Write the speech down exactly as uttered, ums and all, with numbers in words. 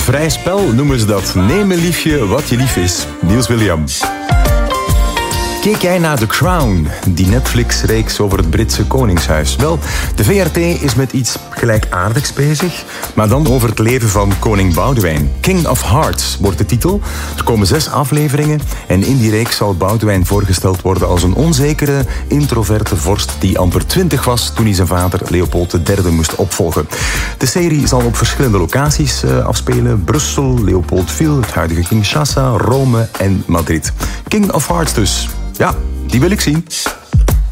Vrij spel noemen ze dat. Neem een liefje wat je lief is. Niels William. Keek jij naar The Crown, die Netflix-reeks over het Britse koningshuis? Wel, de V R T is met iets gelijkaardigs bezig, maar dan over het leven van koning Boudewijn. King of Hearts wordt de titel. Er komen zes afleveringen en in die reeks zal Boudewijn voorgesteld worden als een onzekere, introverte vorst die amper twintig was toen hij zijn vader Leopold de derde moest opvolgen. De serie zal op verschillende locaties uh, afspelen. Brussel, Leopoldville, het huidige Kinshasa, Rome en Madrid. King of Hearts dus. Ja, die wil ik zien.